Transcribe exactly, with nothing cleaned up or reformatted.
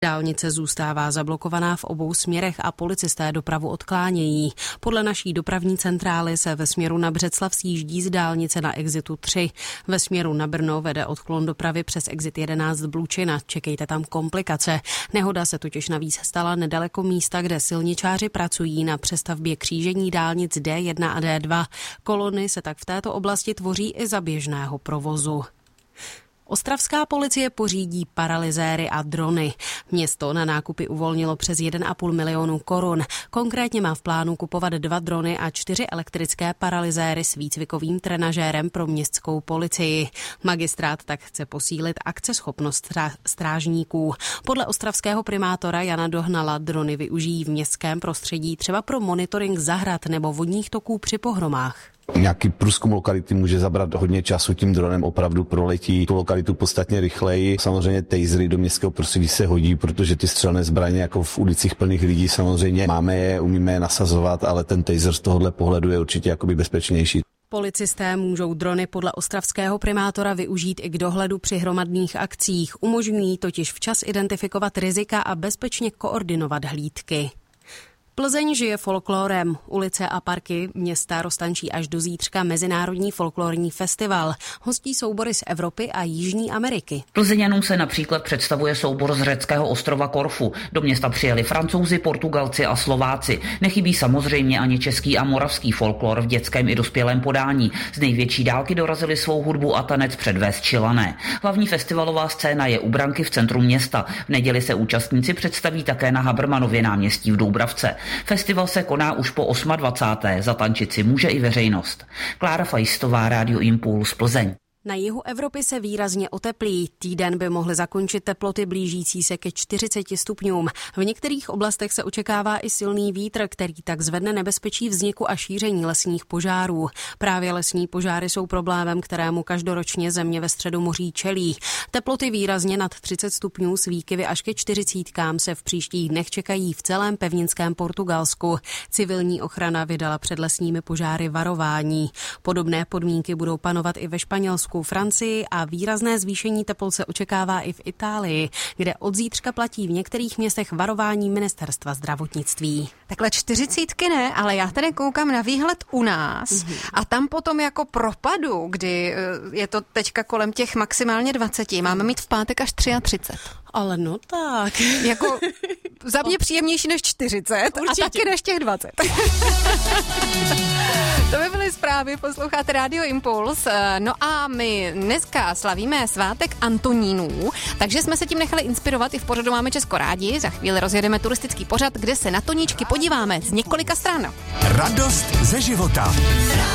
Dálnice zůstává zablokovaná v obou směrech a policisté dopravu odklánějí. Podle naší dopravní centrály se ve směru na Břeclav sjíždí z dálnice na exitu tři. Ve směru na Brno vede odklon dopravy přes exit jedenáct Blučina. Čekejte tam komplikace. Nehoda se totiž navíc stala nedaleko místa, kde silničáři pracují na přestavbě křížení dálnic D jedna a D dva. Kolony se tak v této oblasti tvoří i za běžného provozu. Ostravská policie pořídí paralyzéry a drony. Město na nákupy uvolnilo přes jeden a půl milionu korun. Konkrétně má v plánu kupovat dva drony a čtyři elektrické paralyzéry s výcvikovým trenažérem pro městskou policii. Magistrát tak chce posílit akceschopnost strážníků. Podle ostravského primátora Jana Dohnala drony využijí v městském prostředí třeba pro monitoring zahrad nebo vodních toků při pohromách. Nějaký průzkum lokality může zabrat hodně času, tím dronem opravdu proletí tu lokalitu podstatně rychleji. Samozřejmě tasery do městského prostředí se hodí, protože ty střelné zbraně jako v ulicích plných lidí samozřejmě máme je, umíme je nasazovat, ale ten taser z tohohle pohledu je určitě jakoby bezpečnější. Policisté můžou drony podle ostravského primátora využít i k dohledu při hromadných akcích. Umožňují totiž včas identifikovat rizika a bezpečně koordinovat hlídky. Plzeň žije folklorem. Ulice a parky města roztančí až do zítřka Mezinárodní folklorní festival. Hostí soubory z Evropy a Jižní Ameriky. Plzeňanům se například představuje soubor z řeckého ostrova Korfu. Do města přijeli Francouzi, Portugalci a Slováci. Nechybí samozřejmě ani český a moravský folklor v dětském i dospělém podání. Z největší dálky dorazili svou hudbu a tanec předvést Čilané. Hlavní festivalová scéna je u branky v centru města. V neděli se účastníci představí také na Habermanově náměstí v Doubravce. Festival se koná už po dvacáté osmé Zatančit si může i veřejnost. Klára Fajstová, Rádio Impuls, Plzeň. Na jihu Evropy se výrazně oteplí. Týden by mohly zakončit teploty blížící se ke čtyřiceti stupňům. V některých oblastech se očekává i silný vítr, který tak zvedne nebezpečí vzniku a šíření lesních požárů. Právě lesní požáry jsou problémem, kterému každoročně země ve Středomoří čelí. Teploty výrazně nad třicet stupňů s výkyvy až ke čtyřicítkám se v příštích dnech čekají v celém pevninském Portugalsku. Civilní ochrana vydala před lesními požáry varování. Podobné podmínky budou panovat i ve Španělsku, Francii a výrazné zvýšení teplot se očekává i v Itálii, kde od zítřka platí v některých městech varování ministerstva zdravotnictví. Takhle čtyřicítky ne, ale já tady koukám na výhled u nás mm-hmm. a tam potom jako propadu, kdy je to teďka kolem těch maximálně dvaceti, máme mít v pátek až třicet tři. Ale no tak. Jako za mě příjemnější než čtyřicet. Určitě. A taky než těch dvacet. To by byly zprávy, posloucháte Radio Impuls. No a my dneska slavíme svátek Antonínů, takže jsme se tím nechali inspirovat i v pořadu Máme Česko rádi. Za chvíli rozjedeme turistický pořad, kde se na toníčky podíváme z několika stran. Radost ze života.